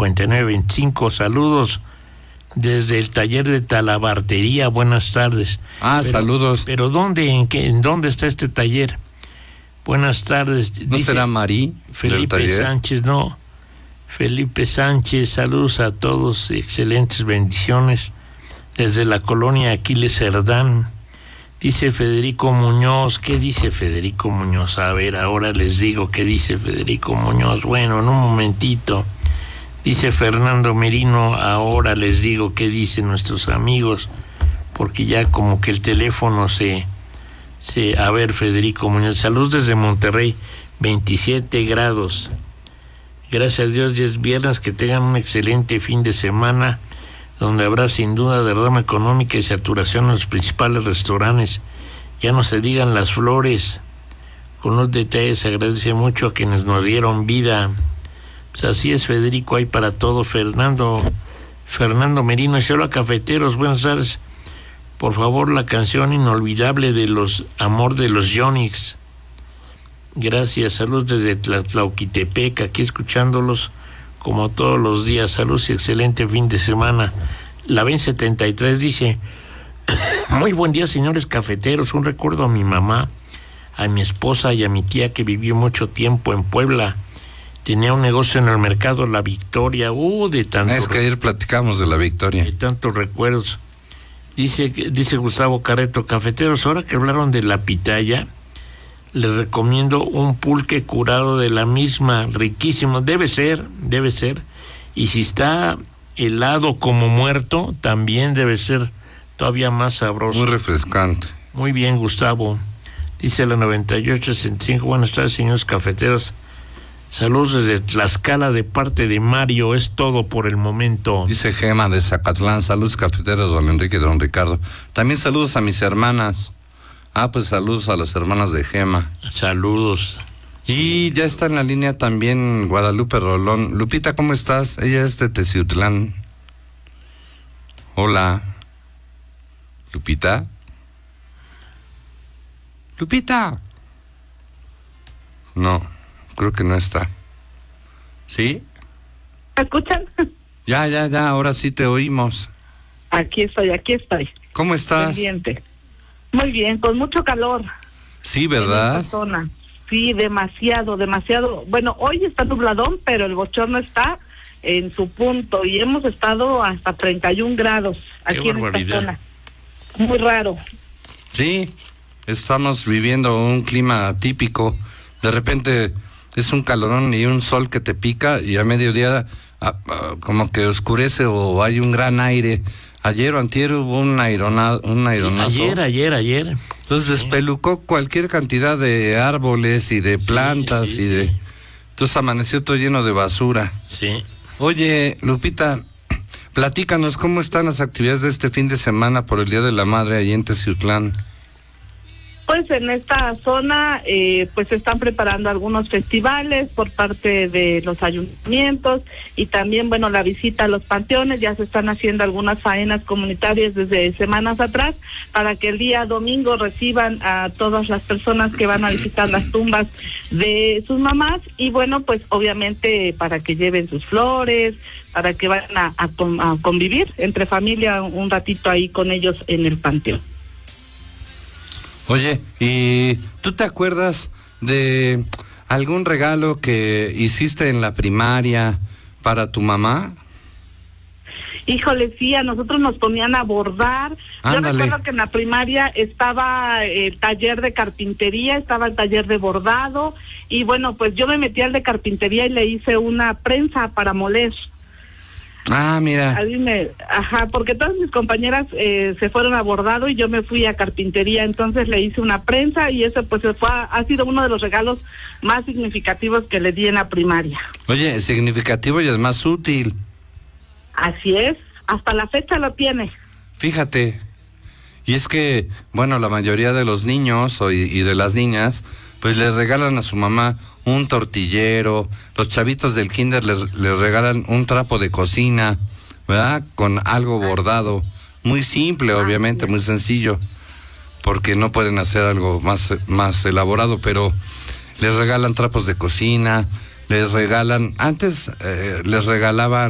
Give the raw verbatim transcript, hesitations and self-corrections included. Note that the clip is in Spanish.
cincuenta y nueve veinticinco. Saludos desde el taller de talabartería. Buenas tardes. Ah, pero, saludos. Pero ¿dónde, en qué, en dónde está este taller? Buenas tardes. ¿No Dice será Marí? Felipe Sánchez, no. Felipe Sánchez, saludos a todos, excelentes bendiciones desde la colonia Aquiles Cerdán. Dice Federico Muñoz. ¿Qué dice Federico Muñoz? A ver, ahora les digo qué dice Federico Muñoz. Bueno, en un momentito. Dice Fernando Merino, ahora les digo qué dicen nuestros amigos, porque ya como que el teléfono se... se a ver, Federico Muñoz, saludos desde Monterrey, veintisiete grados. Gracias a Dios, ya es viernes, que tengan un excelente fin de semana, donde habrá sin duda derrama económica y saturación en los principales restaurantes. Ya no se digan las flores. Con los detalles se agradece mucho a quienes nos dieron vida. Pues así es, Federico, hay para todo. Fernando Fernando Merino, hola cafeteros, buenas tardes. Por favor, la canción inolvidable de los Amor de los Yonix. Gracias, saludos desde Tlatlauquitepec, aquí escuchándolos como todos los días. Saludos y excelente fin de semana. La Ben setenta y tres dice, muy buen día, señores cafeteros. Un recuerdo a mi mamá, a mi esposa y a mi tía que vivió mucho tiempo en Puebla. Tenía un negocio en el mercado La Victoria. Uh, de tanto. Es que ayer platicamos de La Victoria. De tantos recuerdos. Dice, dice Gustavo Carreto, cafeteros, ahora que hablaron de la pitaya, les recomiendo un pulque curado de la misma, riquísimo, debe ser, debe ser, y si está helado como muerto, también debe ser todavía más sabroso. Muy refrescante. Muy bien, Gustavo. Dice la noventa y ocho sesenta y cinco, buenas tardes, señores cafeteros. Saludos desde Tlaxcala de parte de Mario, es todo por el momento. Dice Gema de Zacatlán, saludos cafeteros, don Enrique y don Ricardo. También saludos a mis hermanas. Ah, pues saludos a las hermanas de Gema. Saludos. Y ya está en la línea también Guadalupe Rolón. Lupita, ¿cómo estás? Ella es de Teciutlán. Hola. Lupita. Lupita. No, creo que no está. ¿Sí? ¿Me escuchan? Ya, ya, ya, ahora sí te oímos. Aquí estoy, aquí estoy. ¿Cómo estás? Pendiente. Muy bien, con mucho calor. Sí, ¿verdad? En esta zona. Sí, demasiado, demasiado. Bueno, hoy está nubladón, pero el bochorno está en su punto y hemos estado hasta treinta y un grados aquí en esta zona. Muy raro. Sí, estamos viviendo un clima atípico. De repente es un calorón y un sol que te pica y a mediodía a, a, como que oscurece o hay un gran aire. Ayer o antier hubo un airona, un aironazo. Sí, ayer, ayer, ayer. Entonces sí. Despelucó cualquier cantidad de árboles y de plantas sí, sí, y de... Sí. Entonces amaneció todo lleno de basura. Sí. Oye, Lupita, platícanos cómo están las actividades de este fin de semana por el Día de la Madre allí en Teciutlán. Pues en esta zona eh, pues se están preparando algunos festivales por parte de los ayuntamientos y también, bueno, la visita a los panteones. Ya se están haciendo algunas faenas comunitarias desde semanas atrás para que el día domingo reciban a todas las personas que van a visitar las tumbas de sus mamás y, bueno, pues obviamente para que lleven sus flores, para que vayan a, a, a convivir entre familia un ratito ahí con ellos en el panteón. Oye, ¿y tú te acuerdas de algún regalo que hiciste en la primaria para tu mamá? Híjole, sí, a nosotros nos ponían a bordar. Ándale. Yo recuerdo que en la primaria estaba el taller de carpintería, estaba el taller de bordado, y bueno, pues yo me metí al de carpintería y le hice una prensa para moler. Ah, mira. A mí me, ajá, porque todas mis compañeras eh, se fueron a bordado y yo me fui a carpintería, entonces le hice una prensa y eso pues fue, ha sido uno de los regalos más significativos que le di en la primaria. Oye, significativo y además útil. Así es, hasta la fecha lo tiene. Fíjate, y es que, bueno, la mayoría de los niños y, y de las niñas, pues les regalan a su mamá un tortillero, los chavitos del kinder les, les regalan un trapo de cocina, ¿verdad? Con algo bordado, muy simple, obviamente, muy sencillo, porque no pueden hacer algo más, más elaborado, pero les regalan trapos de cocina, les regalan, antes eh, les regalaban